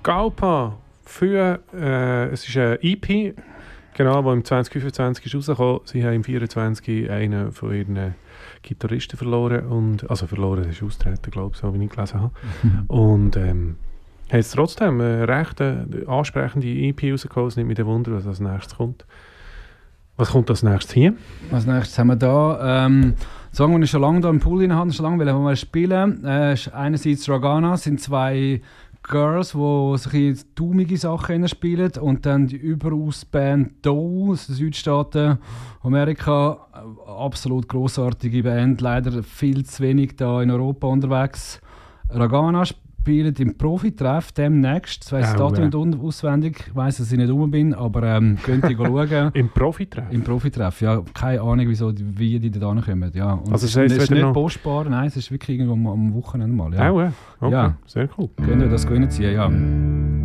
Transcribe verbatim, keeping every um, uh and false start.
Scalpa für, äh, es ist ein E P, genau, der im zwanzig fünfundzwanzig ist rausgekommen. Sie haben im vierundzwanzig einen von ihren Gitarristen verloren, und, also verloren, das ist austreten, glaube ich, so wie ich gelesen habe. Und ähm, haben jetzt trotzdem eine recht äh, ansprechende E P rausgekommen. Es nimmt mich Wunder, was als nächstes kommt. Was kommt als nächstes hier? Als nächstes haben wir da ähm, Song, den ich schon lange da im Pool in der Hand, schon lange will wir spielen. Äh, einerseits Ragana, sind zwei Girls, die sich dummige Sachen spielen, und dann die überaus Band Doe aus den Südstaaten Amerika, absolut grossartige Band, leider viel zu wenig da in Europa unterwegs. Ragana spielt im Profitreff demnächst, das weiss ich oh, nicht ja. auswendig, ich weiss, dass ich nicht rum bin, aber ähm, könnt ihr schauen. Im Profitreff? Im Profitreff, ja, keine Ahnung, wieso, wie die da kommen. Ja. Und also es ist, es ist nicht noch... postbar, nein, es ist wirklich irgendwo am Wochenende mal. Ja, oh, ja. Okay. Ja. Sehr cool. Könnt ihr das ziehen, ja.